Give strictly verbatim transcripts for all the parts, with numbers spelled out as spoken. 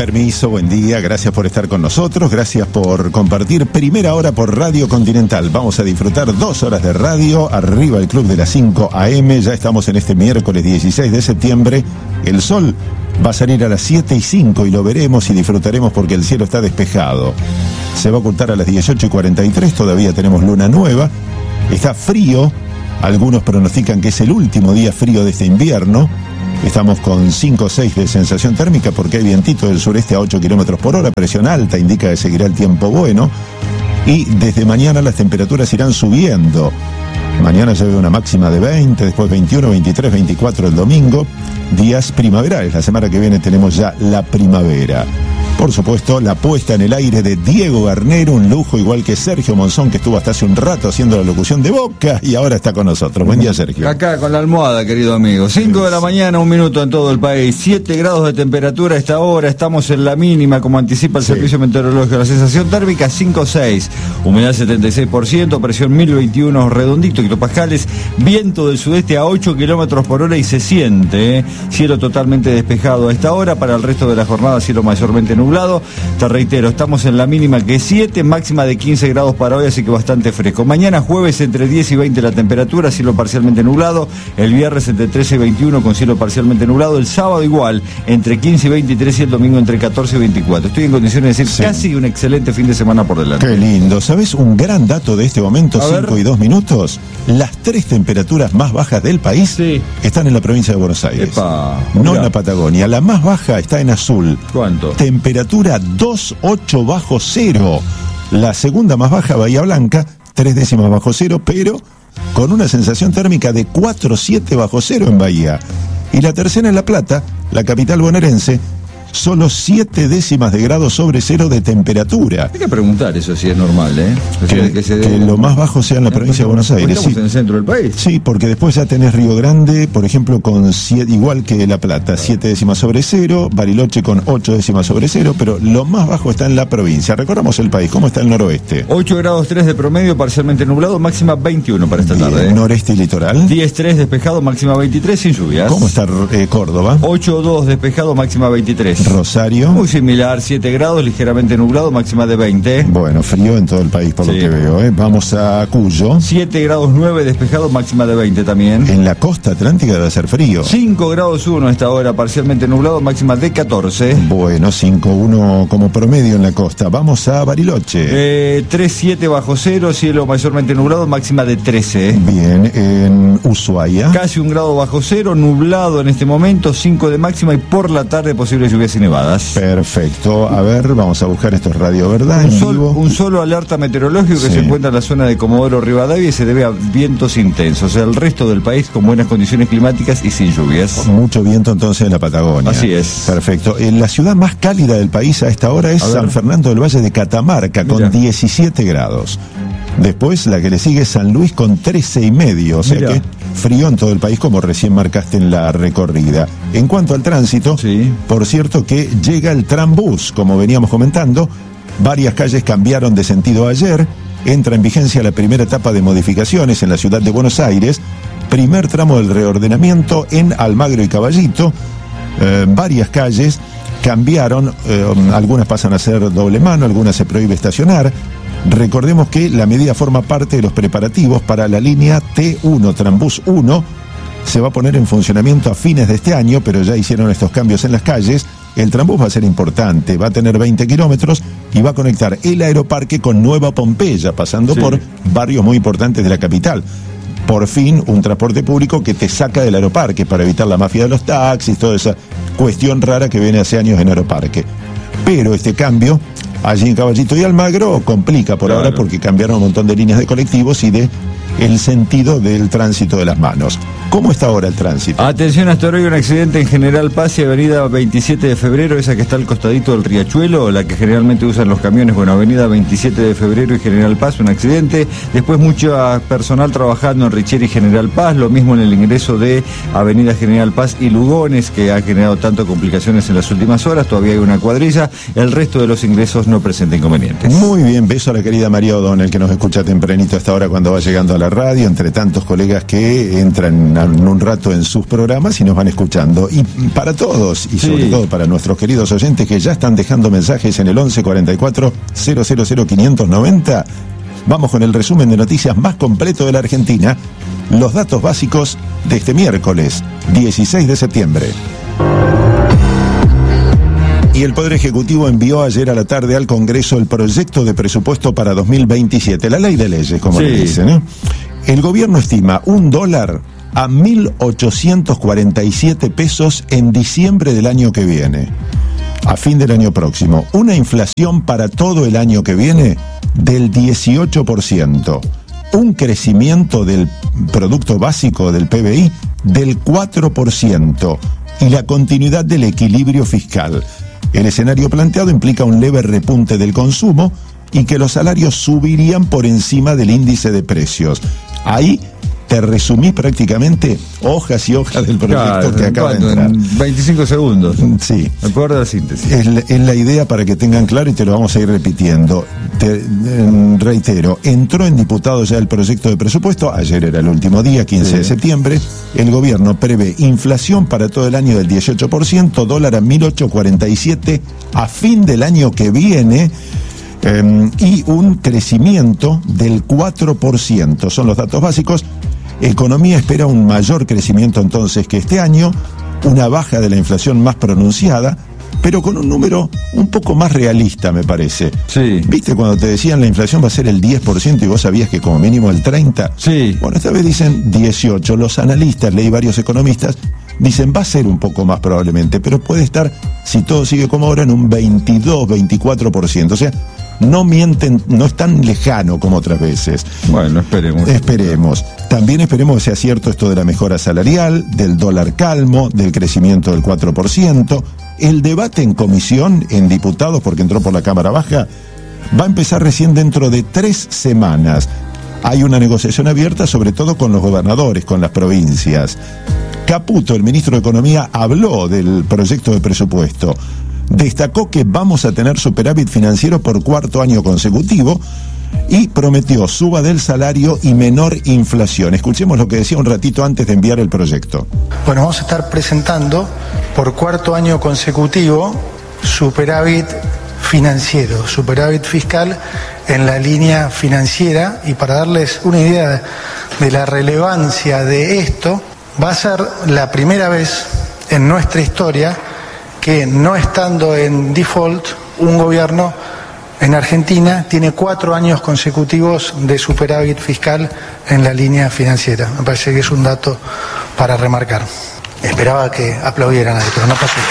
Permiso, buen día, gracias por estar con nosotros, gracias por compartir primera hora por Radio Continental. Vamos a disfrutar dos horas de radio, arriba el club de las cinco a eme, ya estamos en este miércoles dieciséis de septiembre, el sol va a salir a las siete y cinco y lo veremos y disfrutaremos porque el cielo está despejado. Se va a ocultar a las dieciocho y cuarenta y tres, todavía tenemos luna nueva, está frío, algunos pronostican que es el último día frío de este invierno. Estamos con cinco o seis de sensación térmica porque hay vientito del sureste a ocho kilómetros por hora, presión alta, indica que seguirá el tiempo bueno. Y desde mañana las temperaturas irán subiendo. Mañana se ve una máxima de veinte, después veintiuno, veintitrés, veinticuatro el domingo. Días primaverales, la semana que viene tenemos ya la primavera. Por supuesto, la puesta en el aire de Diego Garnero, un lujo igual que Sergio Monzón, que estuvo hasta hace un rato haciendo la locución de Boca y ahora está con nosotros. Buen día, Sergio. Acá con la almohada, querido amigo. cinco de la mañana, un minuto en todo el país. siete grados de temperatura a esta hora. Estamos en la mínima, como anticipa el sí. Servicio Meteorológico. La sensación térmica cinco seis. Humedad setenta y seis por ciento, presión mil veintiuno redondito hectopascales. Viento del sudeste a ocho kilómetros por hora y se siente. ¿eh? Cielo totalmente despejado a esta hora. Para el resto de la jornada, cielo mayormente nublado. Te reitero, estamos en la mínima que es siete, máxima de quince grados para hoy, así que bastante fresco. Mañana jueves entre diez y veinte la temperatura, cielo parcialmente nublado. El viernes entre trece y veintiuno con cielo parcialmente nublado. El sábado igual, entre quince y veintitrés y el domingo entre catorce y veinticuatro. Estoy en condiciones de decir sí. Casi un excelente fin de semana por delante. Qué lindo. ¿Sabes un gran dato de este momento? cinco y dos minutos. Las tres temperaturas más bajas del país sí. están en la provincia de Buenos Aires. Epa, no mirá. En la Patagonia. La más baja está en azul. ¿Cuánto? Temperatura dos coma ocho bajo cero. La segunda más baja, Bahía Blanca, tres décimas bajo cero, pero con una sensación térmica de cuatro coma siete bajo cero en Bahía. Y la tercera en La Plata, la capital bonaerense, solo siete décimas de grado sobre cero de temperatura. Hay que preguntar eso si es normal, ¿eh? O sea, que, que, se que lo más bajo sea en la provincia de Buenos Aires. Estamos sí. en el centro del país. Sí, porque después ya tenés Río Grande, por ejemplo, con siete, igual que La Plata, siete décimas sobre cero, Bariloche con ocho décimas sobre cero, pero lo más bajo está en la provincia. Recorramos el país. ¿Cómo está el noroeste? ocho grados tres de promedio, parcialmente nublado, máxima veintiuno para esta Bien, tarde. ¿eh? Noreste y litoral. diez tres despejado, máxima veintitrés, sin lluvias. ¿Cómo está eh, Córdoba? ocho dos despejado, máxima veintitrés. Rosario. Muy similar, siete grados, ligeramente nublado, máxima de veinte. Bueno, frío en todo el país por sí. lo que veo. ¿eh? Vamos a Cuyo. siete grados nueve despejado, máxima de veinte también. En la costa atlántica debe ser frío. cinco grados uno a esta hora, parcialmente nublado, máxima de catorce. Bueno, cinco uno como promedio en la costa. Vamos a Bariloche. Eh, tres siete bajo cero, cielo mayormente nublado, máxima de trece. Bien, en Ushuaia. Casi un grado bajo cero, nublado en este momento, cinco de máxima y por la tarde posibles lluvias y nevadas. Perfecto. A ver, vamos a buscar esto es Radio Verdad. Un, en sol, vivo. un solo alerta meteorológico que sí. se encuentra en la zona de Comodoro Rivadavia y se debe a vientos intensos. El resto del país con buenas condiciones climáticas y sin lluvias. Mucho viento entonces en la Patagonia. Así es. Perfecto. En la ciudad más cálida del país a esta hora es San Fernando del Valle de Catamarca, Mira. con diecisiete grados. Después la que le sigue es San Luis con trece y medio, o sea Mira. que frío en todo el país como recién marcaste en la recorrida. En cuanto al tránsito, sí. por cierto que llega el trambús, como veníamos comentando, varias calles cambiaron de sentido ayer, entra en vigencia la primera etapa de modificaciones en la ciudad de Buenos Aires, primer tramo del reordenamiento en Almagro y Caballito, eh, varias calles cambiaron, eh, algunas pasan a ser doble mano, algunas se prohíbe estacionar. Recordemos que la medida forma parte de los preparativos para la línea T uno, Trambús uno, se va a poner en funcionamiento a fines de este año, pero ya hicieron estos cambios en las calles. El trambús va a ser importante, va a tener veinte kilómetros y va a conectar el aeroparque con Nueva Pompeya, pasando sí. por barrios muy importantes de la capital. Por fin, un transporte público que te saca del aeroparque para evitar la mafia de los taxis, toda esa cuestión rara que viene hace años en aeroparque. Pero este cambio allí en Caballito y Almagro complica por claro. ahora porque cambiaron un montón de líneas de colectivos y de el sentido del tránsito de las manos. ¿Cómo está ahora el tránsito? Atención, hasta ahora hay un accidente en General Paz y avenida veintisiete de febrero, esa que está al costadito del Riachuelo, la que generalmente usan los camiones. Bueno, avenida veintisiete de febrero y General Paz, un accidente. Después mucho personal trabajando en Richieri y General Paz, lo mismo en el ingreso de avenida General Paz y Lugones, que ha generado tanto complicaciones en las últimas horas. Todavía hay una cuadrilla, el resto de los ingresos no presenta inconvenientes. Muy bien, beso a la querida María O'Donnell, que nos escucha tempranito hasta ahora cuando va llegando a la radio, entre tantos colegas que entran en un rato en sus programas y nos van escuchando. Y para todos, y sobre sí. todo para nuestros queridos oyentes que ya están dejando mensajes en el once cuarenta y cuatro cero cero cero quinientos noventa, vamos con el resumen de noticias más completo de la Argentina, los datos básicos de este miércoles, dieciséis de septiembre. Y el Poder Ejecutivo envió ayer a la tarde al Congreso el proyecto de presupuesto para dos mil veintisiete, la ley de leyes, como sí. le dicen, ¿eh? El gobierno estima un dólar a mil ochocientos cuarenta y siete pesos en diciembre del año que viene, a fin del año próximo. Una inflación para todo el año que viene del dieciocho por ciento. Un crecimiento del Producto Básico, del P B I, del cuatro por ciento. Y la continuidad del equilibrio fiscal. El escenario planteado implica un leve repunte del consumo y que los salarios subirían por encima del índice de precios. Ahí te resumí prácticamente hojas y hojas del proyecto claro, que acaba de entrar. En veinticinco segundos. Sí. Me acuerdo de la síntesis. Es la, es la idea para que tengan claro y te lo vamos a ir repitiendo. Te, eh, reitero, entró en diputados ya el proyecto de presupuesto, ayer era el último día, quince sí. de septiembre. El gobierno prevé inflación para todo el año del dieciocho por ciento, dólar a mil ochocientos cuarenta y siete a fin del año que viene. Eh, y un crecimiento del cuatro por ciento. Son los datos básicos. Economía espera un mayor crecimiento entonces que este año, una baja de la inflación más pronunciada, pero con un número un poco más realista, me parece. Sí. ¿Viste cuando te decían la inflación va a ser el diez por ciento y vos sabías que como mínimo el treinta por ciento? Sí. Bueno, esta vez dicen dieciocho. Los analistas, leí varios economistas, dicen va a ser un poco más probablemente, pero puede estar, si todo sigue como ahora, en un veintidós, veinticuatro por ciento. O sea, no mienten, no es tan lejano como otras veces. Bueno, esperemos. Esperemos. También esperemos que sea cierto esto de la mejora salarial, del dólar calmo, del crecimiento del cuatro por ciento. El debate en comisión, en diputados, porque entró por la Cámara Baja, va a empezar recién dentro de tres semanas. Hay una negociación abierta, sobre todo con los gobernadores, con las provincias. Caputo, el ministro de Economía, habló del proyecto de presupuesto. Destacó que vamos a tener superávit financiero por cuarto año consecutivo y prometió suba del salario y menor inflación. Escuchemos lo que decía un ratito antes de enviar el proyecto. Bueno, vamos a estar presentando por cuarto año consecutivo superávit financiero, superávit fiscal en la línea financiera, y para darles una idea de la relevancia de esto, va a ser la primera vez en nuestra historia que, no estando en default, un gobierno en Argentina tiene cuatro años consecutivos de superávit fiscal en la línea financiera. Me parece que es un dato para remarcar. Esperaba que aplaudieran ahí, pero no pasó.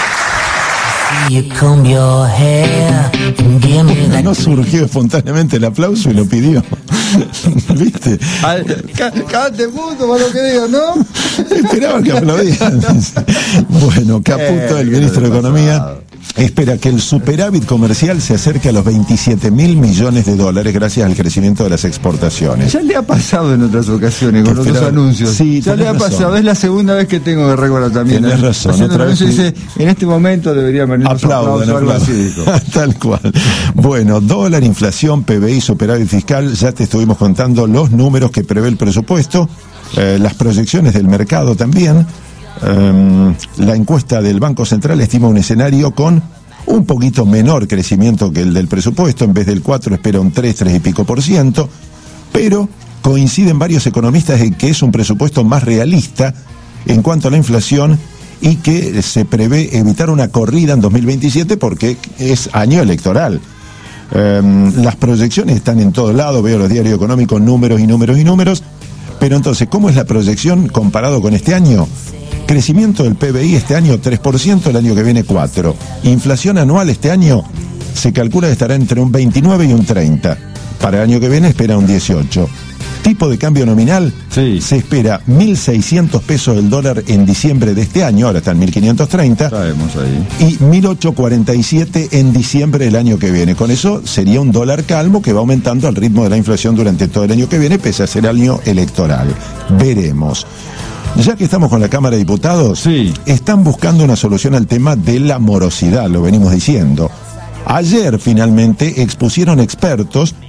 No surgió espontáneamente el aplauso y lo pidió. ¿Viste? Cállate puto para lo que digo, ¿no? Esperaba que aplaudieran. Bueno, Caputo, el ministro de Economía, espera que el superávit comercial se acerque a los veintisiete mil millones de dólares gracias al crecimiento de las exportaciones. Ya le ha pasado en otras ocasiones con otros anuncios. Sí, ya le ha pasado. Razón. Es la segunda vez que tengo que recordar también. Tienes razón. Haciendo Otra vez que... dice, en este momento debería venir aplaudan, algo así, dijo. Tal cual. Bueno, dólar, inflación, P B I, superávit fiscal. Ya te estuvimos contando los números que prevé el presupuesto, eh, las proyecciones del mercado también. Um, la encuesta del Banco Central estima un escenario con un poquito menor crecimiento que el del presupuesto. En vez del cuatro espera un tres, tres y pico por ciento, pero coinciden varios economistas en que es un presupuesto más realista en cuanto a la inflación y que se prevé evitar una corrida en dos mil veintisiete porque es año electoral. Um, las proyecciones están en todo lado, veo los diarios económicos, números y números y números, pero entonces, ¿cómo es la proyección comparado con este año? Crecimiento del P B I este año tres por ciento, el año que viene cuatro por ciento. Inflación anual este año se calcula que estará entre un veintinueve y un treinta. Para el año que viene espera un dieciocho. Tipo de cambio nominal, sí. Se espera mil seiscientos pesos el dólar en diciembre de este año, ahora está en mil quinientos treinta. Traemos ahí. Y mil ochocientos cuarenta y siete en diciembre del año que viene. Con eso sería un dólar calmo que va aumentando al ritmo de la inflación durante todo el año que viene, pese a ser año electoral. Veremos. Ya que estamos con la Cámara de Diputados, sí. Están buscando una solución al tema de la morosidad, lo venimos diciendo. Ayer finalmente expusieron expertos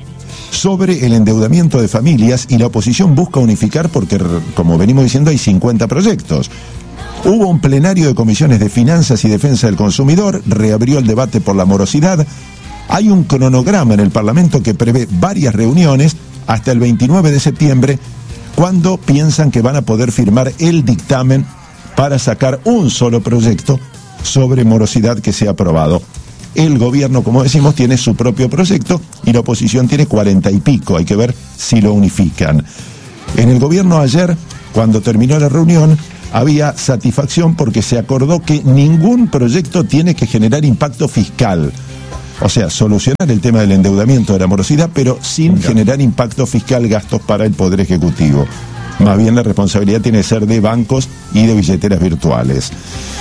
sobre el endeudamiento de familias, y la oposición busca unificar porque, como venimos diciendo, hay cincuenta proyectos. Hubo un plenario de comisiones de Finanzas y Defensa del Consumidor, reabrió el debate por la morosidad. Hay un cronograma en el Parlamento que prevé varias reuniones hasta el veintinueve de septiembre, cuando piensan que van a poder firmar el dictamen para sacar un solo proyecto sobre morosidad que sea aprobado. El gobierno, como decimos, tiene su propio proyecto y la oposición tiene cuarenta y pico. Hay que ver si lo unifican. En el gobierno ayer, cuando terminó la reunión, había satisfacción porque se acordó que ningún proyecto tiene que generar impacto fiscal. O sea, solucionar el tema del endeudamiento de la morosidad, pero sin Venga. generar impacto fiscal, gastos para el Poder Ejecutivo. Más bien la responsabilidad tiene que ser de bancos y de billeteras virtuales.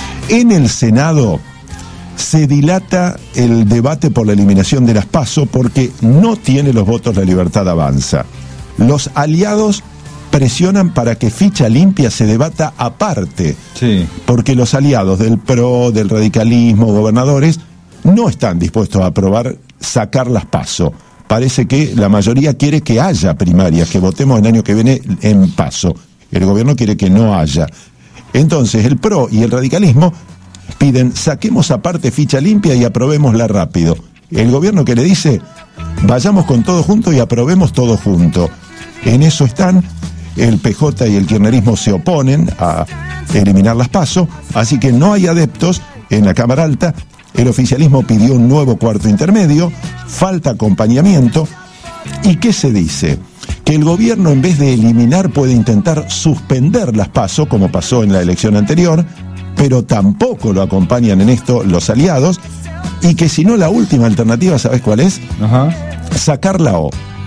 En el Senado se dilata el debate por la eliminación de las PASO porque no tiene los votos La Libertad Avanza. Los aliados presionan para que Ficha Limpia se debata aparte, sí. porque los aliados del P R O, del radicalismo, gobernadores, no están dispuestos a aprobar sacar las PASO. Parece que la mayoría quiere que haya primarias, que votemos el año que viene en PASO. El gobierno quiere que no haya. Entonces el P R O y el radicalismo piden, saquemos aparte Ficha Limpia y aprobémosla rápido. El gobierno que le dice, vayamos con todo junto y aprobemos todo junto. En eso están. El P J y el kirchnerismo se oponen a eliminar las PASO, así que no hay adeptos en la Cámara Alta. El oficialismo pidió un nuevo cuarto intermedio, falta acompañamiento. ¿Y qué se dice? Que el gobierno, en vez de eliminar, puede intentar suspender las PASO, como pasó en la elección anterior, pero tampoco lo acompañan en esto los aliados, y que si no, la última alternativa, ¿sabes cuál es? Ajá. Sacar la O.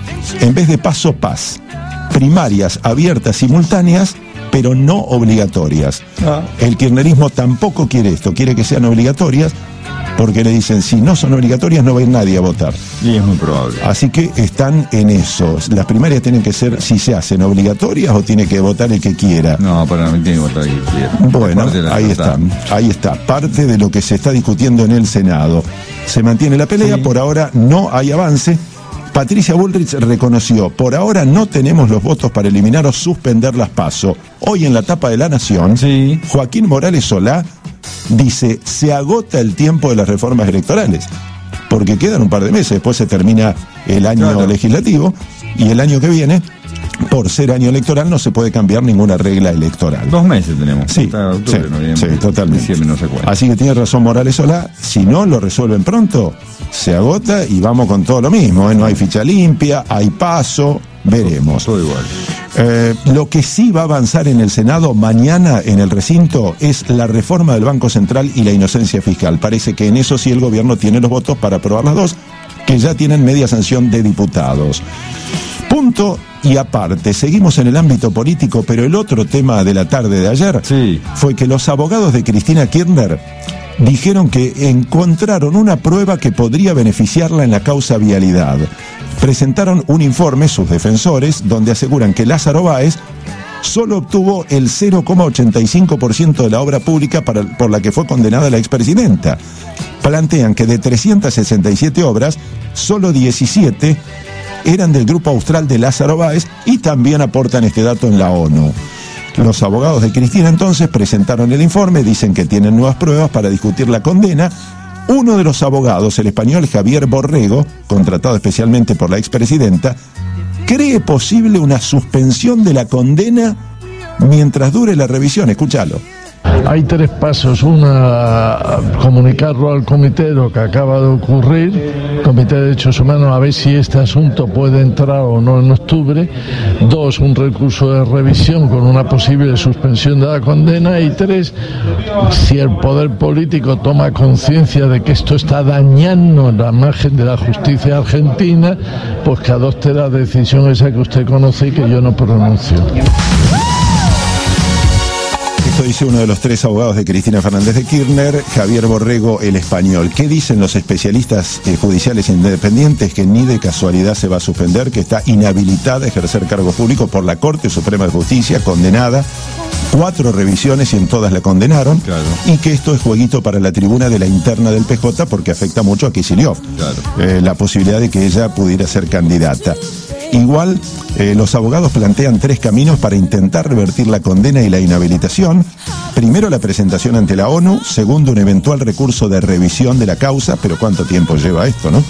En vez de PASO, PAS. Primarias abiertas, simultáneas, pero no obligatorias. Ah. El kirchnerismo tampoco quiere esto, quiere que sean obligatorias, porque le dicen, si no son obligatorias no va a ir nadie a votar. Y es muy probable. Así que están en eso. Las primarias tienen que ser, si se hacen obligatorias, o tiene que votar el que quiera. No, para mí tiene que votar el que quiera. Bueno, ahí está, ahí está. Parte de lo que se está discutiendo en el Senado. Se mantiene la pelea, sí. Por ahora no hay avance. Patricia Bullrich reconoció, por ahora no tenemos los votos para eliminar o suspender las PASO. Hoy en la tapa de La Nación, sí. Joaquín Morales Solá dice, se agota el tiempo de las reformas electorales, porque quedan un par de meses, después se termina el año claro. legislativo, y el año que viene, por ser año electoral, no se puede cambiar ninguna regla electoral. Dos meses tenemos. Sí, octubre, sí, noviembre, sí, totalmente. Diciembre, no sé cuál. Así que tiene razón Morales Solá, si no lo resuelven pronto, se agota y vamos con todo lo mismo, ¿eh? No hay ficha limpia, hay paso, veremos. Todo, todo igual. Eh, lo que sí va a avanzar en el Senado mañana en el recinto es la reforma del Banco Central y la inocencia fiscal. Parece que en eso sí el gobierno tiene los votos para aprobar las dos, que ya tienen media sanción de diputados. Punto y aparte, seguimos en el ámbito político, pero el otro tema de la tarde de ayer sí. fue que los abogados de Cristina Kirchner dijeron que encontraron una prueba que podría beneficiarla en la causa vialidad. Presentaron un informe, sus defensores, donde aseguran que Lázaro Báez solo obtuvo el cero coma ochenta y cinco por ciento de la obra pública para, por la que fue condenada la expresidenta. Plantean que de trescientas sesenta y siete obras, solo diecisiete eran del grupo austral de Lázaro Báez, y también aportan este dato en la ONU. Los abogados de Cristina entonces presentaron el informe, dicen que tienen nuevas pruebas para discutir la condena. Uno de los abogados, el español Javier Borrego, contratado especialmente por la expresidenta, cree posible una suspensión de la condena mientras dure la revisión. Escúchalo. Hay tres pasos. Una, comunicarlo al comité lo que acaba de ocurrir, Comité de Derechos Humanos, a ver si este asunto puede entrar o no en octubre. Dos, un recurso de revisión con una posible suspensión de la condena. Y tres, si el poder político toma conciencia de que esto está dañando la imagen de la justicia argentina, pues que adopte la decisión esa que usted conoce y que yo no pronuncio. Esto dice uno de los tres abogados de Cristina Fernández de Kirchner, Javier Borrego, el español. ¿Qué dicen los especialistas eh, judiciales independientes? Que ni de casualidad se va a suspender, que está inhabilitada a ejercer cargos públicos por la Corte Suprema de Justicia, condenada. Cuatro revisiones y en todas la condenaron. Claro. Y que esto es jueguito para la tribuna de la interna del P J porque afecta mucho a Kicillof. Claro. Eh, la posibilidad de que ella pudiera ser candidata. Igual, eh, los abogados plantean tres caminos para intentar revertir la condena y la inhabilitación. Primero, la presentación ante la ONU. Segundo, un eventual recurso de revisión de la causa. Pero ¿cuánto tiempo lleva esto, no?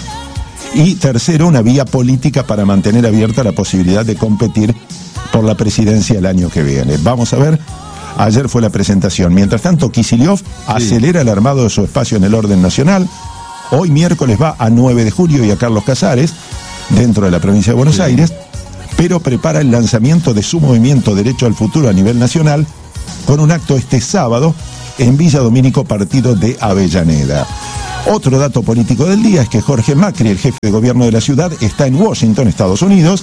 Y tercero, una vía política para mantener abierta la posibilidad de competir por la presidencia el año que viene. Vamos a ver. Ayer fue la presentación. Mientras tanto, Kicillof sí. acelera el armado de su espacio en el orden nacional. Hoy miércoles va a nueve de julio y a Carlos Casares, dentro de la provincia de Buenos sí. Aires, pero prepara el lanzamiento de su movimiento Derecho al Futuro a nivel nacional con un acto este sábado en Villa Domínico, partido de Avellaneda. Otro dato político del día es que Jorge Macri, el jefe de gobierno de la ciudad, está en Washington, Estados Unidos.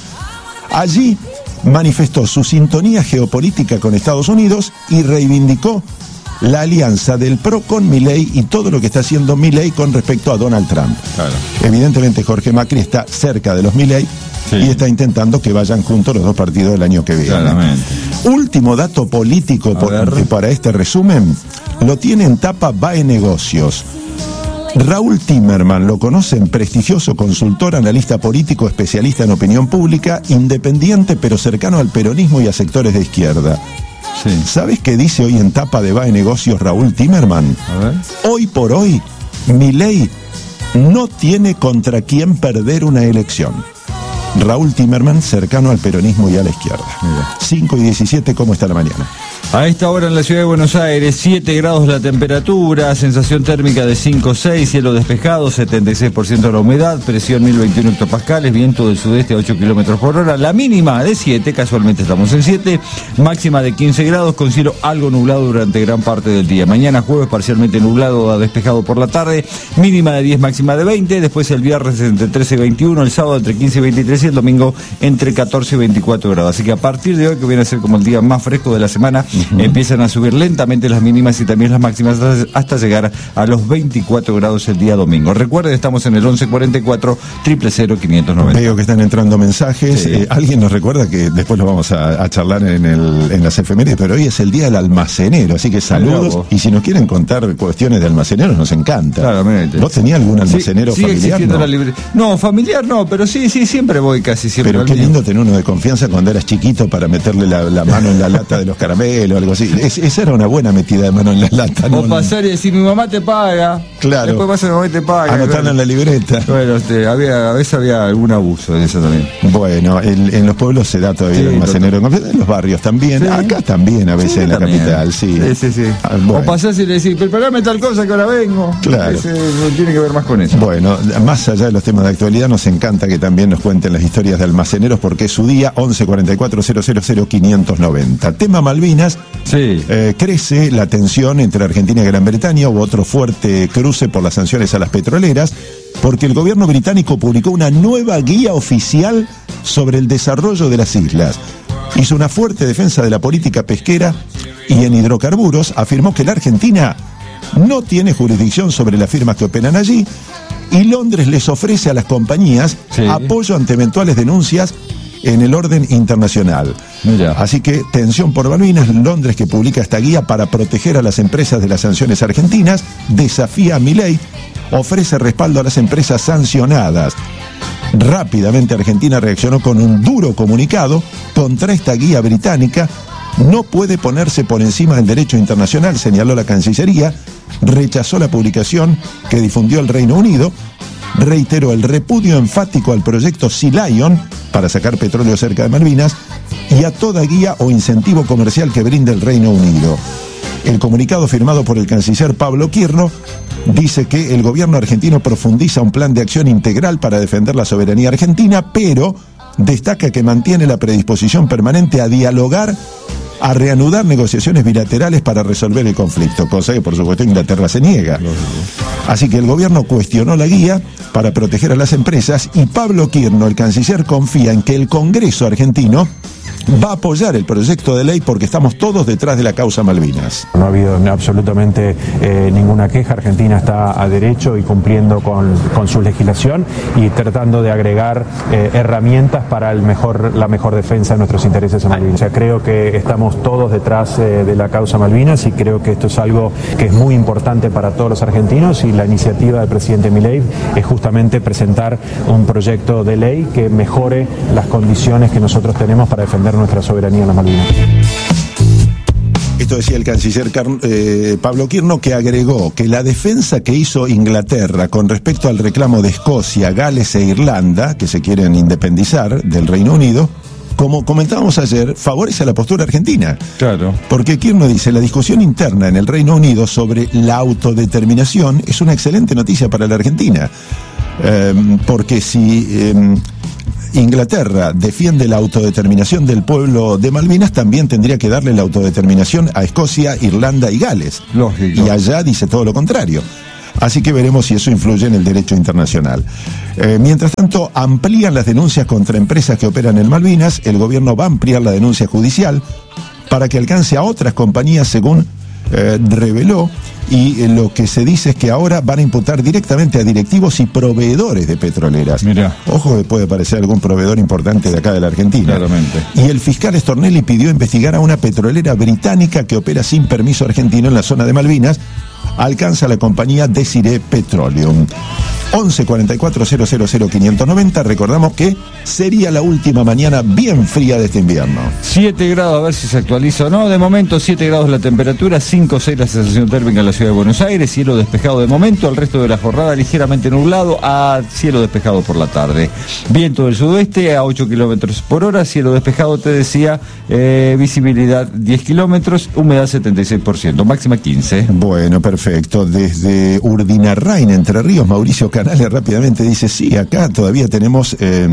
Allí manifestó su sintonía geopolítica con Estados Unidos y reivindicó la alianza del P R O con Milei y todo lo que está haciendo Milei con respecto a Donald Trump. Claro. Evidentemente Jorge Macri está cerca de los Milei sí. y está intentando que vayan juntos los dos partidos el año que viene. Claramente. Último dato político por, para este resumen, lo tiene en tapa V A E Negocios. Raúl Timerman, lo conocen, prestigioso consultor, analista político, especialista en opinión pública, independiente pero cercano al peronismo y a sectores de izquierda. Sí. ¿Sabes qué dice hoy en tapa de V A E Negocios Raúl Timerman? A ver. Hoy por hoy, Milei no tiene contra quién perder una elección. Raúl Timerman, cercano al peronismo y a la izquierda. Mira. cinco y diecisiete, ¿cómo está la mañana? A esta hora en la ciudad de Buenos Aires, siete grados la temperatura, sensación térmica de cinco seis, cielo despejado, setenta y seis por ciento de la humedad, presión mil veintiuno hectopascales, viento del sudeste a ocho kilómetros por hora, la mínima de siete, casualmente estamos en siete, máxima de quince grados, con cielo algo nublado durante gran parte del día. Mañana jueves parcialmente nublado a despejado por la tarde, mínima de diez, máxima de veinte, después el viernes entre trece y veintiuno, el sábado entre quince y veintitrés y el domingo entre catorce y veinticuatro grados. Así que a partir de hoy, que viene a ser como el día más fresco de la semana, Uh-huh. empiezan a subir lentamente las mínimas y también las máximas hasta llegar a los veinticuatro grados el día domingo. Recuerden, estamos en el once cuarenta y cuatro, cero cero cero, quinientos noventa. Veo que están entrando mensajes. Sí. Eh, alguien nos recuerda que después lo vamos a, a charlar en, el, en las efemérides, pero hoy es el día del almacenero, así que saludos. Y si nos quieren contar cuestiones de almaceneros, nos encanta. Claramente. ¿Vos tenías algún almacenero sí, familiar? No? La libre... no, familiar no, pero sí, sí, siempre voy casi siempre. Pero qué lindo tener uno de confianza cuando eras chiquito para meterle la, la mano en la lata de los caramelos o algo así. Es, esa era una buena metida de mano en la lata. O no, pasar y decir, mi mamá te paga. Claro. Después pasa, mi mamá te paga. Anotarla claro. en la libreta. Bueno, este, había, a veces había algún abuso de eso también. Bueno, el, en los pueblos se da todavía sí, el almacenero. Total. En los barrios también. Sí. Acá también, a veces sí, en la también. Capital, sí. Sí, sí, sí. Ah, bueno. O pasás y le decís, preparame tal cosa que ahora vengo. Claro. Ese, tiene que ver más con eso. Bueno, más allá de los temas de actualidad, nos encanta que también nos cuenten las historias de almaceneros porque es su día, once cuarenta y cuatro, cero cero cero, quinientos noventa. Tema Malvinas. Sí. Eh, crece la tensión entre Argentina y Gran Bretaña. Hubo otro fuerte cruce por las sanciones a las petroleras, porque el gobierno británico publicó una nueva guía oficial sobre el desarrollo de las islas. Hizo una fuerte defensa de la política pesquera y en hidrocarburos afirmó que la Argentina no tiene jurisdicción sobre las firmas que operan allí y Londres les ofrece a las compañías sí. apoyo ante eventuales denuncias en el orden internacional. Mira. Así que tensión por Malvinas. Londres, que publica esta guía para proteger a las empresas de las sanciones argentinas, desafía a Milei, ofrece respaldo a las empresas sancionadas. Rápidamente Argentina reaccionó con un duro comunicado contra esta guía británica. No puede ponerse por encima del derecho internacional, señaló la Cancillería, rechazó la publicación que difundió el Reino Unido, reiteró el repudio enfático al proyecto Sea Lion para sacar petróleo cerca de Malvinas y a toda guía o incentivo comercial que brinde el Reino Unido. El comunicado firmado por el canciller Pablo Quirno dice que el gobierno argentino profundiza un plan de acción integral para defender la soberanía argentina, pero destaca que mantiene la predisposición permanente a dialogar, a reanudar negociaciones bilaterales para resolver el conflicto, cosa que por supuesto Inglaterra se niega. Así que el gobierno cuestionó la guía para proteger a las empresas y Pablo Quirno, el canciller, confía en que el Congreso argentino va a apoyar el proyecto de ley porque estamos todos detrás de la causa Malvinas. No ha habido absolutamente eh, ninguna queja. Argentina está a derecho y cumpliendo con, con su legislación y tratando de agregar eh, herramientas para el mejor, la mejor defensa de nuestros intereses en Malvinas. O sea, creo que estamos todos detrás eh, de la causa Malvinas y creo que esto es algo que es muy importante para todos los argentinos, y la iniciativa del presidente Milei es justamente presentar un proyecto de ley que mejore las condiciones que nosotros tenemos para defender nuestra soberanía en las Malvinas. Esto decía el canciller Car- eh, Pablo Quirno, que agregó que la defensa que hizo Inglaterra con respecto al reclamo de Escocia, Gales e Irlanda, que se quieren independizar del Reino Unido, como comentábamos ayer, favorece a la postura argentina. Claro. Porque Quirno dice, la discusión interna en el Reino Unido sobre la autodeterminación es una excelente noticia para la Argentina. Eh, porque si eh, Inglaterra defiende la autodeterminación del pueblo de Malvinas, también tendría que darle la autodeterminación a Escocia, Irlanda y Gales. Lógico. Y allá dice todo lo contrario. Así que veremos si eso influye en el derecho internacional. Eh, mientras tanto, amplían las denuncias contra empresas que operan en Malvinas. El gobierno va a ampliar la denuncia judicial para que alcance a otras compañías, según eh, reveló. Y eh, lo que se dice es que ahora van a imputar directamente a directivos y proveedores de petroleras. Mirá. Ojo que puede parecer algún proveedor importante de acá de la Argentina. Claramente. Y el fiscal Stornelli pidió investigar a una petrolera británica que opera sin permiso argentino en la zona de Malvinas. Alcanza la compañía Desiree Petroleum. once cuarenta y cuatro cero cero cero quinientos noventa. Recordamos que sería la última mañana bien fría de este invierno. siete grados, a ver si se actualiza o no. De momento, siete grados la temperatura, cinco seis la sensación térmica en la ciudad de Buenos Aires. Cielo despejado de momento, el resto de la jornada ligeramente nublado a cielo despejado por la tarde. Viento del sudoeste a ocho kilómetros por hora, cielo despejado, te decía, eh, visibilidad diez kilómetros, humedad setenta y seis por ciento, máxima quince. Bueno, perfecto. Desde Urdinarrain, Entre Ríos, Mauricio Canales rápidamente dice, sí, acá todavía tenemos eh,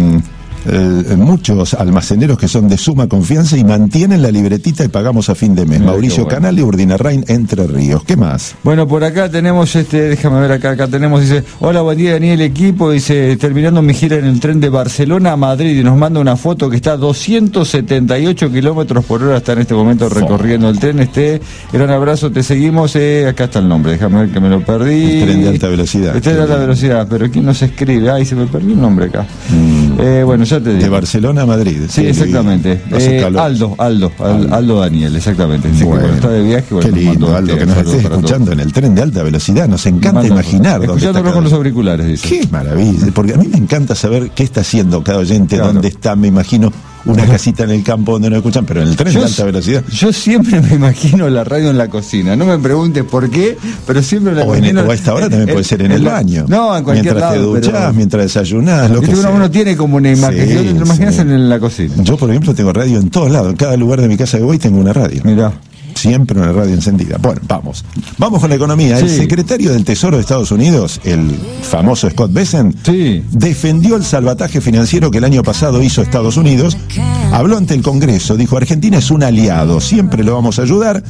eh, muchos almaceneros que son de suma confianza y mantienen la libretita y pagamos a fin de mes. Mira, Mauricio bueno. Canales, Urdinarrain, Entre Ríos. ¿Qué más? Bueno, por acá tenemos, este, déjame ver acá, acá tenemos, dice, hola, buen día Daniel, equipo, dice, terminando mi gira en el tren de Barcelona a Madrid, y nos manda una foto que está a doscientos setenta y ocho kilómetros por hora, está en este momento recorriendo el tren. Este, gran abrazo, te seguimos, eh, acá está el nombre, déjame ver que me lo perdí. El tren de alta velocidad. El tren de alta velocidad, pero ¿quién nos escribe? Ay, se me perdió el nombre acá. Mm. Eh, bueno, ya te digo. De Barcelona a Madrid. Sí, exactamente. Eh, Aldo, Aldo, Aldo, Aldo Daniel, exactamente. Así Bueno, que, bueno, está de viaje. Bueno, qué lindo, mando, Aldo, eh, que nos saludos estés para escuchando todos. en el tren de alta velocidad. Nos encanta Mando, imaginar dónde está escuchándolo cada con los uno. auriculares, dice. Qué maravilla, porque a mí me encanta saber qué está haciendo cada oyente, Claro. dónde está, me imagino una casita en el campo donde no escuchan, pero en el tren Yo de alta velocidad. Yo siempre me imagino la radio en la cocina. No me preguntes por qué, pero siempre la O, en, imagino. o a esta hora también en- puede ser en en el la- baño. No, en cualquier mientras lado. te duchás, pero- mientras desayunás, lo que Viste, uno, sea. uno tiene como una imagen. Sí, Yo te lo imaginas sí. en, en la cocina. Yo, por ejemplo, tengo radio en todos lados. En cada lugar de mi casa que voy tengo una radio. Mirá. Siempre una radio encendida. Bueno, vamos. Vamos con la economía. El Sí. secretario del Tesoro de Estados Unidos, el famoso Scott Bessent, Sí. defendió el salvataje financiero que el año pasado hizo Estados Unidos. Habló ante el Congreso, dijo, Argentina es un aliado, siempre lo vamos a ayudar.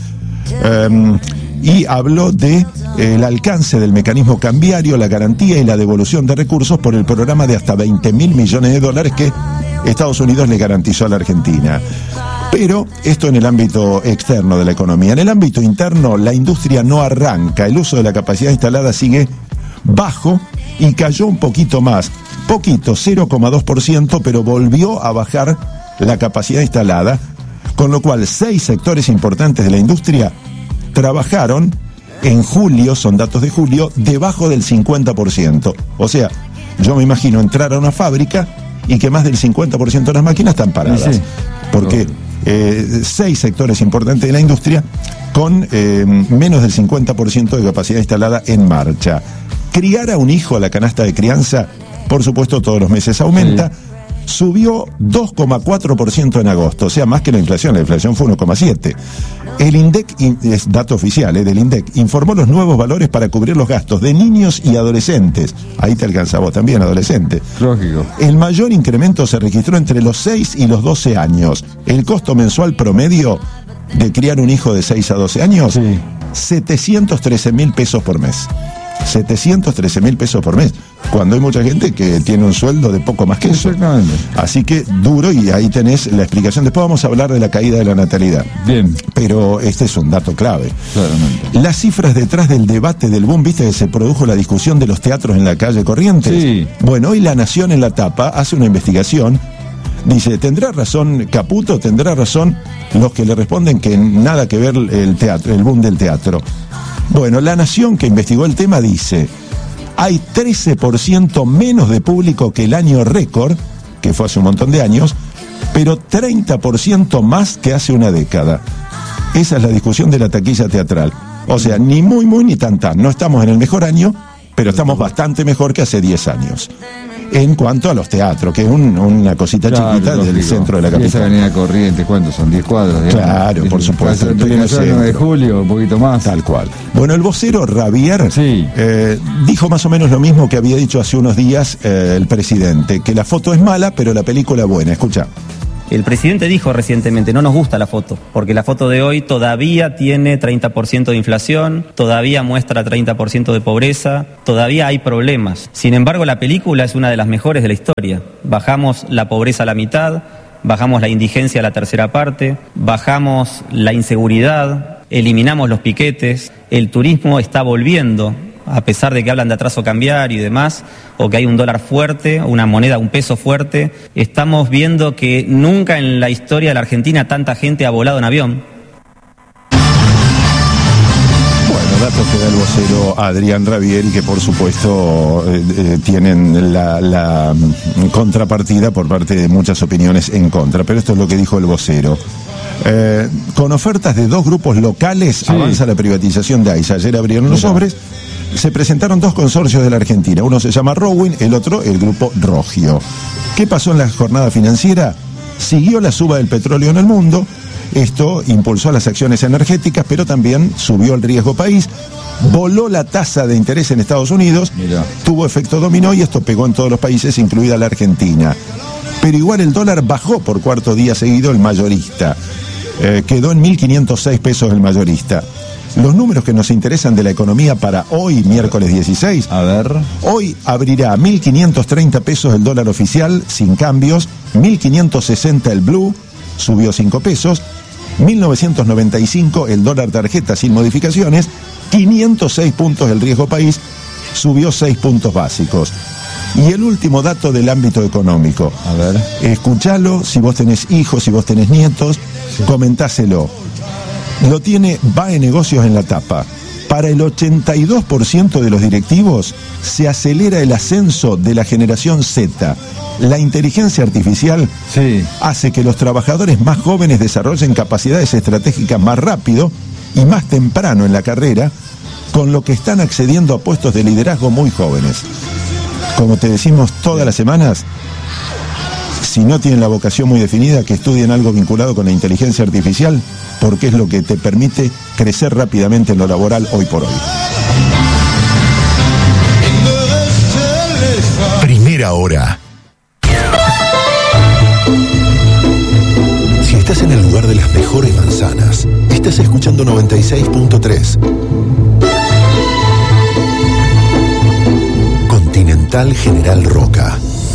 Um, y habló de eh, el alcance del mecanismo cambiario, la garantía y la devolución de recursos por el programa de hasta veinte mil millones de dólares que Estados Unidos le garantizó a la Argentina. Pero esto en el ámbito externo de la economía. En el ámbito interno, la industria no arranca. El uso de la capacidad instalada sigue bajo y cayó un poquito más. Poquito, cero coma dos por ciento, pero volvió a bajar la capacidad instalada, con lo cual seis sectores importantes de la industria trabajaron en julio, son datos de julio, debajo del cincuenta por ciento. O sea, yo me imagino entrar a una fábrica y que más del cincuenta por ciento de las máquinas están paradas. Sí. Porque eh, seis sectores importantes de la industria con eh, menos del cincuenta por ciento de capacidad instalada en marcha. Criar a un hijo a la canasta de crianza, por supuesto, todos los meses aumenta. Sí. Subió dos coma cuatro por ciento en agosto, o sea, más que la inflación. La inflación fue uno coma siete. El INDEC, es dato oficial eh, del INDEC, informó los nuevos valores para cubrir los gastos de niños y adolescentes. Ahí te alcanza vos también, adolescente. Lógico. El mayor incremento se registró entre los seis y los doce años. El costo mensual promedio de criar un hijo de seis a doce años, sí. setecientos trece mil pesos por mes. setecientos trece mil pesos por mes. cuando hay mucha gente que tiene un sueldo de poco más que eso. Exactamente. Así que duro, y ahí tenés la explicación. Después vamos a hablar de la caída de la natalidad. Bien. Pero este es un dato clave. Claramente. Las cifras detrás del debate del boom, viste que se produjo la discusión de los teatros en la calle Corrientes. Sí. Bueno, hoy La Nación en la tapa hace una investigación. Dice, ¿tendrá razón Caputo? ¿Tendrá razón los que le responden que nada que ver el teatro, el boom del teatro? Bueno, La Nación, que investigó el tema, dice, hay trece por ciento menos de público que el año récord, que fue hace un montón de años, pero treinta por ciento más que hace una década. Esa es la discusión de la taquilla teatral. O sea, ni muy, muy, ni tan, tan. No estamos en el mejor año, pero estamos bastante mejor que hace diez años. En cuanto a los teatros, que es un, una cosita claro, chiquita lógico. del centro de la Y capital. esa avenida Corrientes, ¿cuántos son? diez cuadras. Digamos. Claro, por supuesto. El nueve de julio, un poquito más. Tal cual. Bueno, el vocero Ravier sí. eh, dijo más o menos lo mismo que había dicho hace unos días eh, el presidente, que la foto es mala, pero la película buena. Escucha. El presidente dijo recientemente, no nos gusta la foto, porque la foto de hoy todavía tiene treinta por ciento de inflación, todavía muestra treinta por ciento de pobreza, todavía hay problemas. Sin embargo, la película es una de las mejores de la historia. Bajamos la pobreza a la mitad, bajamos la indigencia a la tercera parte, bajamos la inseguridad, eliminamos los piquetes, el turismo está volviendo. A pesar de que hablan de atraso cambiario y demás, o que hay un dólar fuerte, una moneda, un peso fuerte, estamos viendo que nunca en la historia de la Argentina tanta gente ha volado en avión. Bueno, datos que da el vocero Adrián Ravier y que por supuesto eh, eh, tienen la, la contrapartida por parte de muchas opiniones en contra, pero esto es lo que dijo el vocero. Eh, con ofertas de dos grupos locales sí. avanza la privatización de AISA. Ayer abrieron los sobres. Se presentaron dos consorcios de la Argentina. Uno se llama Rowin, el otro el grupo Rogio. ¿Qué pasó en la jornada financiera? Siguió la suba del petróleo en el mundo. Esto impulsó las acciones energéticas, pero también subió el riesgo país. Voló la tasa de interés en Estados Unidos. Mirá. Tuvo efecto dominó y esto pegó en todos los países, incluida la Argentina. Pero igual el dólar bajó por cuarto día seguido el mayorista. Eh, quedó en mil quinientos seis pesos el mayorista. Los números que nos interesan de la economía para hoy, miércoles dieciséis. A ver. Hoy abrirá mil quinientos treinta pesos el dólar oficial, sin cambios. mil quinientos sesenta el blue, subió cinco pesos. mil novecientos noventa y cinco el dólar tarjeta, sin modificaciones. quinientos seis puntos el riesgo país, subió seis puntos básicos. Y el último dato del ámbito económico. A ver. Escuchalo, si vos tenés hijos, si vos tenés nietos, sí. comentáselo. Lo tiene V A E Negocios en la tapa. Para el ochenta y dos por ciento de los directivos se acelera el ascenso de la generación Z. La inteligencia artificial sí. hace que los trabajadores más jóvenes desarrollen capacidades estratégicas más rápido y más temprano en la carrera, con lo que están accediendo a puestos de liderazgo muy jóvenes. Como te decimos todas las semanas, si no tienen la vocación muy definida, que estudien algo vinculado con la inteligencia artificial, porque es lo que te permite crecer rápidamente en lo laboral hoy por hoy. Primera hora. Si estás en el lugar de las mejores manzanas, estás escuchando noventa y seis punto tres. Continental General Roca.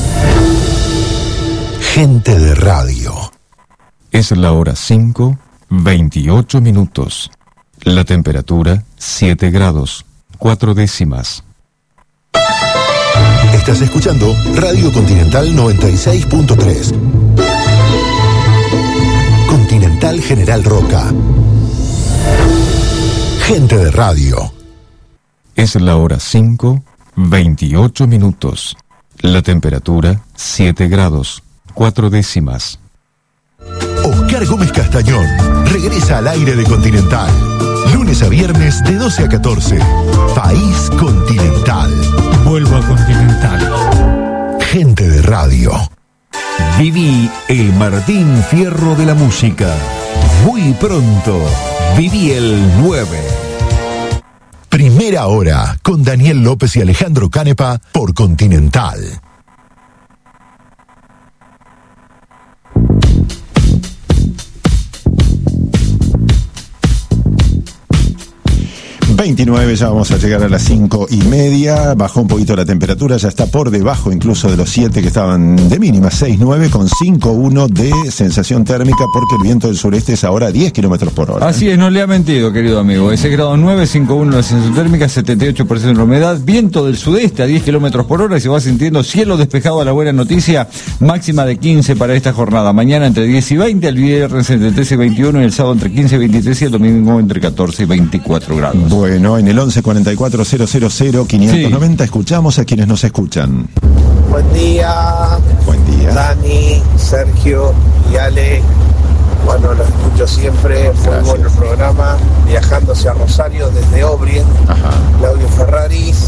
Gente de radio. Es la hora cinco, veintiocho minutos. La temperatura siete grados, cuatro décimas. Estás escuchando Radio Continental noventa y seis punto tres. Continental General Roca. Gente de radio. Es la hora cinco, veintiocho minutos. La temperatura siete grados, cuatro décimas. Oscar Gómez Castañón regresa al aire de Continental. Lunes a viernes de doce a catorce. País Continental. Vuelvo a Continental. Gente de radio. Viví el Martín Fierro de la música. Muy pronto. Viví el nueve. Primera hora con Daniel López y Alejandro Canepa por Continental. veintinueve, ya vamos a llegar a las cinco y media. Bajó un poquito la temperatura, ya está por debajo incluso de los siete que estaban de mínima. seis nueve con cinco uno de sensación térmica, porque el viento del sureste es ahora diez kilómetros por hora. Así es, no le ha mentido, querido amigo. Ese grado nueve, cinco uno la sensación térmica, setenta y ocho por ciento de humedad. Viento del sudeste a diez kilómetros por hora y se va sintiendo cielo despejado. A la buena noticia, máxima de quince para esta jornada. Mañana entre diez y veinte, el viernes entre trece y veintiuno y el sábado entre quince y veintitrés y el domingo entre catorce y veinticuatro grados. Bueno, en el once cuarenta y cuatro cero cero cero quinientos noventa sí. Escuchamos a quienes nos escuchan. Buen día. Buen día. Dani, Sergio y Ale. Bueno, los escucho siempre. Fue un buen programa. Viajando hacia Rosario desde Obrien. Ajá. Claudio Ferraris.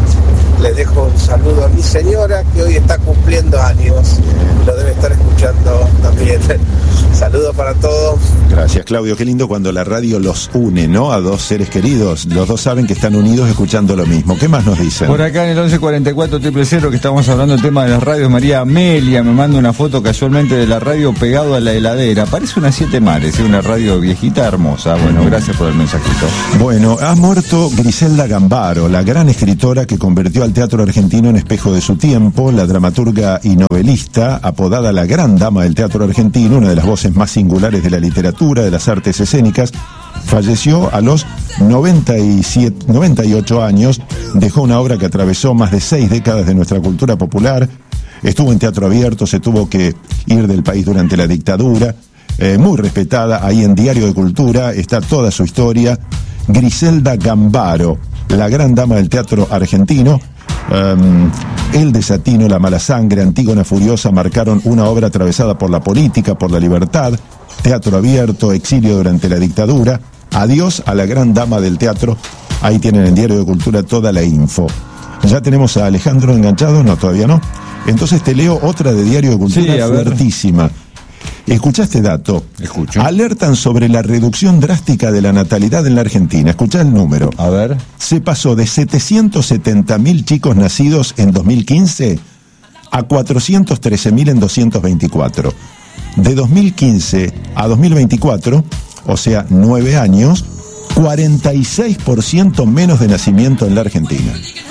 Les dejo un saludo a mi señora que hoy está cumpliendo años. Lo debe estar escuchando también. Saludos para todos. Gracias, Claudio. Qué lindo cuando la radio los une, ¿no? A dos seres queridos. Los dos saben que están unidos escuchando lo mismo. ¿Qué más nos dicen? Por acá en el once cuarenta y cuatro cero cero que estamos hablando del tema de las radios, María Amelia me manda una foto casualmente de la radio pegado a la heladera. Parece una Siete Mares, una radio viejita hermosa. Bueno, gracias por el mensajito. Bueno, ha muerto Griselda Gambaro, la gran escritora que convirtió al teatro argentino en espejo de su tiempo, la dramaturga y novelista, apodada la gran dama del teatro argentino, una de las voces más singulares de la literatura, de las artes escénicas. Falleció a los noventa y siete, noventa y ocho años, dejó una obra que atravesó más de seis décadas de nuestra cultura popular, estuvo en teatro abierto, se tuvo que ir del país durante la dictadura, eh, muy respetada. Ahí en Diario de Cultura está toda su historia. Griselda Gambaro, la gran dama del teatro argentino. Um, El desatino, La mala sangre, Antígona furiosa marcaron una obra atravesada por la política, por la libertad, teatro abierto, exilio durante la dictadura. Adiós a la gran dama del teatro. Ahí tienen en Diario de Cultura toda la info. ¿Ya tenemos a Alejandro enganchado? No, todavía no. Entonces te leo otra de Diario de Cultura, sí, fuertísima. Escuchá este dato. Escucho. Alertan sobre la reducción drástica de la natalidad en la Argentina. Escuchá el número. A ver. Se pasó de setecientos setenta mil chicos nacidos en dos mil quince a cuatrocientos trece mil en doscientos veinticuatro. De dos mil quince a dos mil veinticuatro, o sea, nueve años, cuarenta y seis por ciento menos de nacimiento en la Argentina.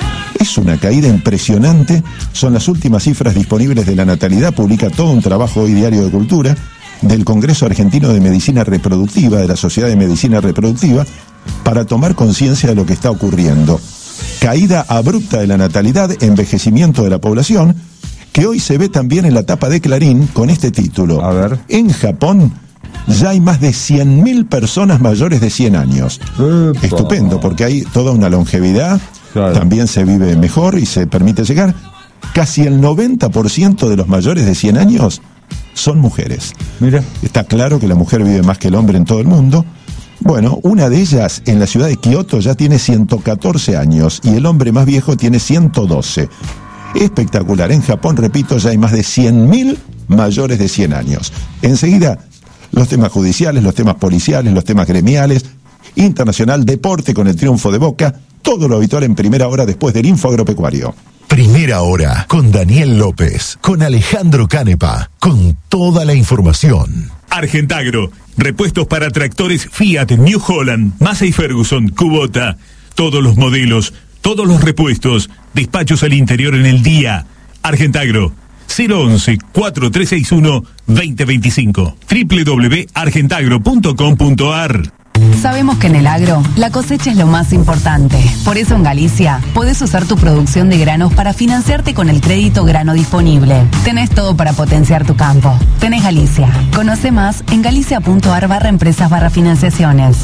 Es una caída impresionante. Son las últimas cifras disponibles de la natalidad. Publica todo un trabajo hoy Diario de Cultura del Congreso Argentino de Medicina Reproductiva, de la Sociedad de Medicina Reproductiva, para tomar conciencia de lo que está ocurriendo. Caída abrupta de la natalidad, envejecimiento de la población, que hoy se ve también en la tapa de Clarín con este título. A ver. En Japón ya hay más de cien mil personas mayores de cien años. Epa. Estupendo, porque hay toda una longevidad. Claro. También se vive mejor y se permite llegar. Casi el noventa por ciento de los mayores de cien años son mujeres. Mira. Está claro que la mujer vive más que el hombre en todo el mundo. Bueno, una de ellas en la ciudad de Kioto ya tiene ciento catorce años y el hombre más viejo tiene ciento doce. Espectacular. En Japón, repito, ya hay más de cien mil mayores de cien años. Enseguida, los temas judiciales, los temas policiales, los temas gremiales, internacional, deporte con el triunfo de Boca. Todo lo habitual en primera hora después del Info Agropecuario. Primera hora con Daniel López, con Alejandro Canepa, con toda la información. Argentagro, repuestos para tractores Fiat, New Holland, Massey Ferguson, Kubota, todos los modelos, todos los repuestos, despachos al interior en el día. Argentagro, cero once, cuatro tres seis uno, dos cero dos cinco, doble u doble u doble u punto argentagro punto com punto ar. Sabemos que en el agro, la cosecha es lo más importante. Por eso en Galicia, podés usar tu producción de granos para financiarte con el crédito grano disponible. Tenés todo para potenciar tu campo. Tenés Galicia. Conoce más en galicia.ar barra empresas barra financiaciones.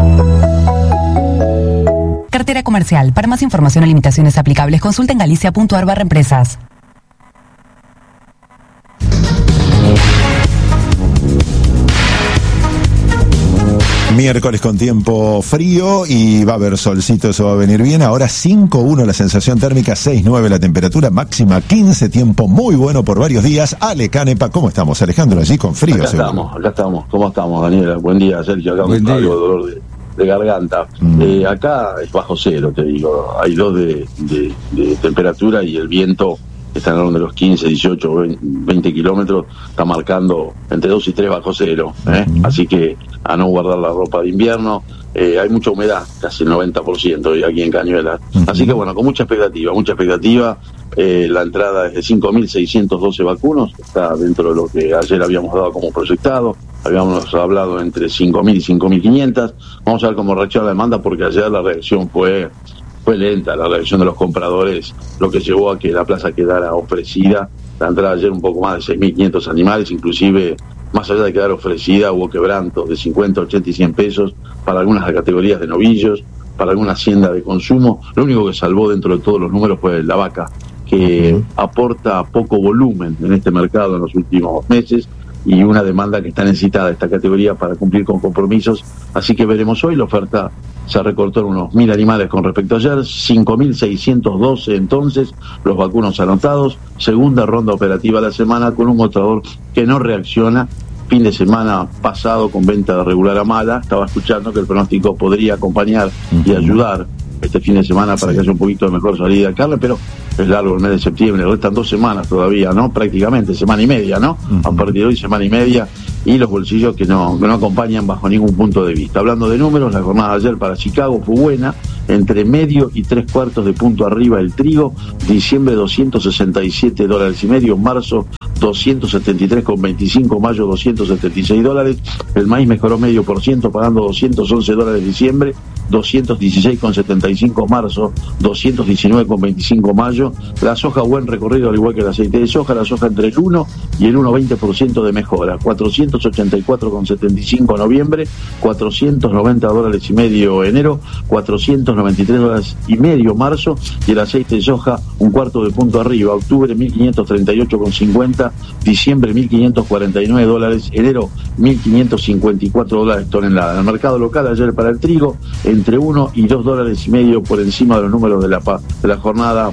Cartera comercial. Para más información o limitaciones aplicables, consulta en galicia.ar barra empresas. Miércoles con tiempo frío y va a haber solcito, eso va a venir bien. Ahora cinco uno la sensación térmica, seis nueve la temperatura, máxima quince, tiempo muy bueno por varios días. Ale Canepa, ¿cómo estamos, Alejandro? Allí con frío. Acá seguro. estamos, acá estamos. ¿Cómo estamos, Daniela? Buen día, Sergio. Acá Buen con día. algo de dolor de, de garganta. Mm. Eh, acá es bajo cero, te digo. Hay dos de, de, de temperatura y el viento está en orden de los quince, dieciocho, veinte kilómetros. Está marcando entre dos y tres bajo cero. ¿eh? Mm. Así que a no guardar la ropa de invierno, eh, hay mucha humedad, casi el noventa por ciento hoy aquí en Cañuelas. Uh-huh. Así que bueno, con mucha expectativa, mucha expectativa. Eh, la entrada es de cinco mil seiscientos doce vacunos, está dentro de lo que ayer habíamos dado como proyectado. Habíamos hablado entre cinco mil y cinco mil quinientos. Vamos a ver cómo reacciona la demanda, porque ayer la reacción fue fue lenta, la reacción de los compradores, lo que llevó a que la plaza quedara ofrecida. La entrada ayer un poco más de seis mil quinientos animales, inclusive más allá de quedar ofrecida hubo quebrantos de cincuenta, ochenta y cien pesos para algunas categorías de novillos, para alguna hacienda de consumo. Lo único que salvó dentro de todos los números fue la vaca, que uh-huh. aporta poco volumen en este mercado en los últimos meses, y una demanda que está necesitada esta categoría para cumplir con compromisos. Así que veremos hoy. La oferta se recortó en unos mil animales con respecto a ayer, cinco mil seiscientos doce entonces los vacunos anotados. Segunda ronda operativa de la semana con un mostrador que no reacciona. Fin de semana pasado con venta de regular a mala, estaba escuchando que el pronóstico podría acompañar y ayudar este fin de semana para que haya un poquito de mejor salida de carne, pero es largo el mes de septiembre, restan dos semanas todavía, ¿no? Prácticamente, semana y media, ¿no? Uh-huh. A partir de hoy, semana y media, y los bolsillos que no, que no acompañan bajo ningún punto de vista. Hablando de números, la jornada de ayer para Chicago fue buena, entre medio y tres cuartos de punto arriba el trigo, diciembre doscientos sesenta y siete dólares y medio, marzo doscientos setenta y tres con veinticinco, mayo doscientos setenta y seis dólares, el maíz mejoró medio por ciento pagando doscientos once dólares diciembre, doscientos dieciséis con setenta y cinco marzo, doscientos diecinueve con veinticinco mayo, la soja buen recorrido al igual que el aceite de soja, la soja entre el uno y el uno coma veinte por ciento de mejora, cuatrocientos ochenta y cuatro con setenta y cinco noviembre, cuatrocientos noventa dólares y medio enero, cuatrocientos noventa y tres dólares y medio marzo, y el aceite de soja un cuarto de punto arriba, octubre mil quinientos treinta y ocho con cincuenta, diciembre mil quinientos cuarenta y nueve dólares, enero mil quinientos cincuenta y cuatro dólares tonelada. En el mercado local ayer para el trigo entre uno y dos dólares y medio por encima de los números de la de la jornada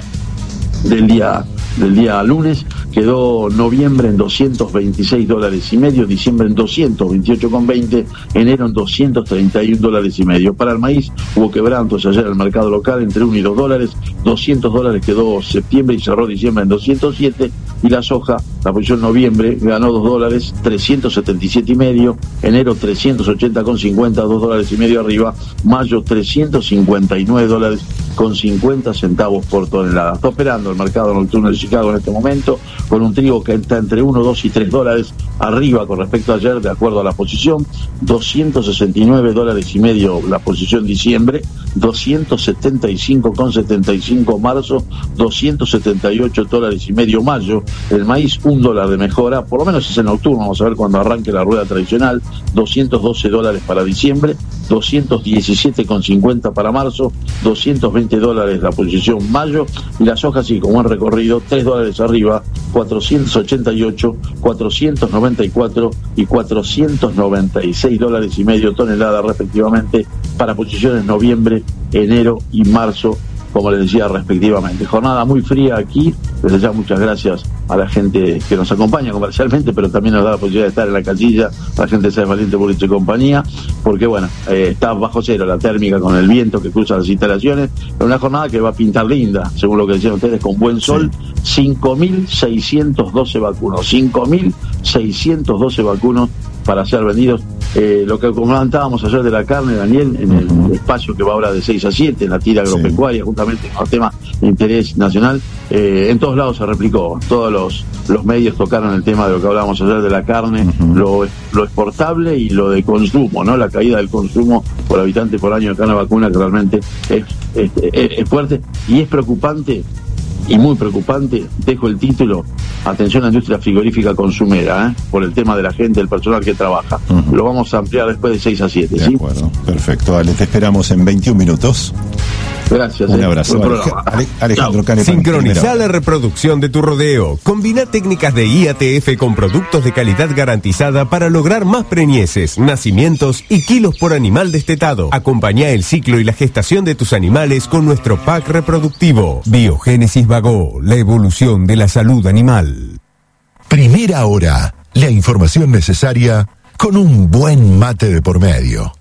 del día del día lunes, quedó noviembre en doscientos veintiséis dólares y medio, diciembre en doscientos veintiocho con veinte, enero en doscientos treinta y un dólares y medio. Para el maíz hubo quebrantos ayer en el mercado local entre uno y dos dólares, doscientos dólares quedó septiembre y cerró diciembre en doscientos siete, y la soja, la posición noviembre, ganó dos dólares, trescientos setenta y siete y medio, enero trescientos ochenta con cincuenta, dos dólares y medio arriba, mayo trescientos cincuenta y nueve dólares con cincuenta centavos por tonelada. Está operando el mercado nocturno de Chicago en este momento con un trigo que está entre uno, dos y tres dólares arriba con respecto a ayer, de acuerdo a la posición, doscientos sesenta y nueve dólares y medio la posición diciembre, doscientos setenta y cinco con setenta y cinco marzo, doscientos setenta y ocho dólares y medio mayo. El maíz un dólar de mejora, por lo menos es el nocturno, vamos a ver cuando arranque la rueda tradicional, doscientos doce dólares para diciembre, doscientos diecisiete con cincuenta para marzo, doscientos veinte dólares la posición mayo, y la soja sí, con buen recorrido, tres dólares arriba, cuatrocientos ochenta y ocho, cuatrocientos noventa y cuatro y cuatrocientos noventa y seis dólares y medio tonelada respectivamente para posiciones noviembre, enero y marzo, como les decía respectivamente. Jornada muy fría aquí, desde ya muchas gracias a la gente que nos acompaña comercialmente, pero también nos da la posibilidad de estar en la casilla, la gente de Sáenz Valiente, Burrich y compañía, porque bueno, eh, está bajo cero la térmica con el viento que cruza las instalaciones. Es una jornada que va a pintar linda, según lo que decían ustedes, con buen sol. Sí. cinco mil seiscientos doce vacunos, cinco mil seiscientos doce vacunos para ser vendidos. Eh, lo que comentábamos ayer de la carne, Daniel, en el uh-huh. espacio que va ahora de seis a siete, en la tira agropecuaria, sí. justamente con el tema de interés nacional, eh, en todos lados se replicó, todos los, los medios tocaron el tema de lo que hablábamos ayer de la carne, uh-huh. lo, lo exportable y lo de consumo, ¿no? La caída del consumo por habitante por año de carne vacuna, que realmente es, es, es, es fuerte y es preocupante. Y muy preocupante, dejo el título, atención a la industria frigorífica consumera, ¿eh? por el tema de la gente, del personal que trabaja. Uh-huh. Lo vamos a ampliar después de seis a siete. De ¿sí? acuerdo, perfecto. Ale, te esperamos en veintiún minutos. Gracias. Un eh, abrazo. Ale, Alejandro Cane. Sincronizar la reproducción de tu rodeo. Combina técnicas de I A T F con productos de calidad garantizada para lograr más preñeces, nacimientos y kilos por animal destetado. Acompañá el ciclo y la gestación de tus animales con nuestro pack reproductivo. Biogénesis Vago, la evolución de la salud animal. Primera hora, la información necesaria con un buen mate de por medio.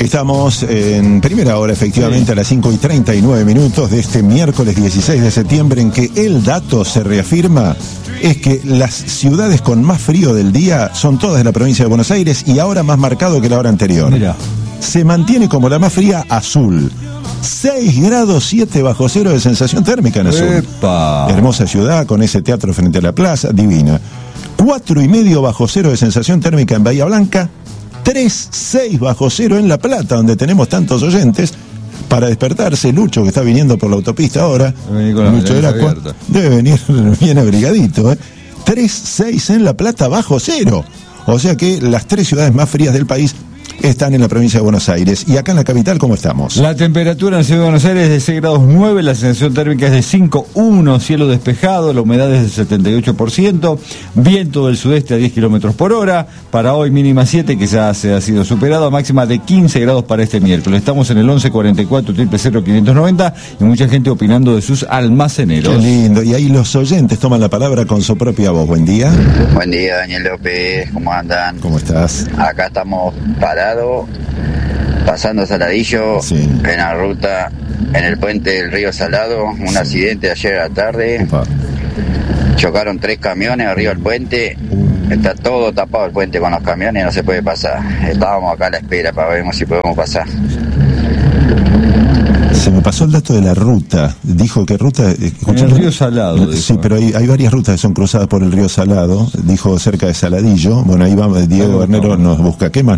Estamos en primera hora, efectivamente, sí. A las cinco y treinta y nueve minutos de este miércoles dieciséis de septiembre, en que el dato se reafirma, es que las ciudades con más frío del día son todas de la provincia de Buenos Aires, y ahora más marcado que la hora anterior. Mirá. Se mantiene como la más fría Azul. seis grados siete bajo cero de sensación térmica en Azul. ¡Epa! Hermosa ciudad, con ese teatro frente a la plaza, divina. cuatro y medio bajo cero de sensación térmica en Bahía Blanca. tres, seis bajo cero en La Plata, donde tenemos tantos oyentes. Para despertarse, Lucho, que está viniendo por la autopista ahora, Lucho de la Cua- debe venir bien abrigadito, ¿eh? tres, seis en La Plata bajo cero. O sea que las tres ciudades más frías del país están en la provincia de Buenos Aires. Y acá en la capital, ¿cómo estamos? La temperatura en la ciudad de Buenos Aires es de seis grados nueve, la sensación térmica es de cinco uno, cielo despejado, la humedad es del setenta y ocho por ciento, viento del sudeste a diez kilómetros por hora, para hoy mínima siete, que ya se ha sido superado, máxima de quince grados para este miércoles. Estamos en el once cuarenta y cuatro, triple cero, quinientos noventa, y mucha gente opinando de sus almaceneros. Qué lindo, y ahí los oyentes toman la palabra con su propia voz. Buen día. Buen día, Daniel López, ¿cómo andan? ¿Cómo estás? Acá estamos parados, pasando Saladillo, sí. En la ruta, en el puente del río Salado, un sí. accidente ayer a la tarde. Opa. Chocaron tres camiones arriba del puente, está todo tapado el puente con los camiones, no se puede pasar. Estábamos acá a la espera para ver si podemos pasar. Se me pasó el dato de la ruta. Dijo que ruta... En el río Salado. Sí, dijo. Pero hay, hay varias rutas que son cruzadas por el río Salado. Dijo cerca de Saladillo. Bueno, ahí va Diego Bernero, nos busca. ¿Qué más?